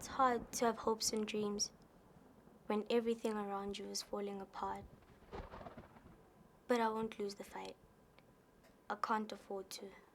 It's hard to have hopes and dreams when everything around you is falling apart. But I won't lose the fight. I can't afford to.